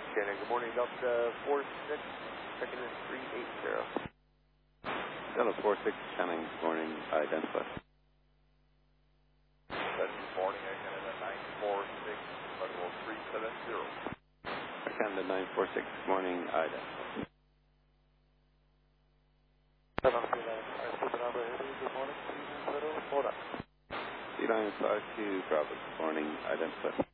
Shannon, good morning, Delta 46, checking in 380. Delta 46, Shannon, good morning, identify. Good morning, Canada 946, level 370. Canada 946, good morning, identify. Good morning, 370, hold up. Sea Lion 52, Bravo, good morning, identify.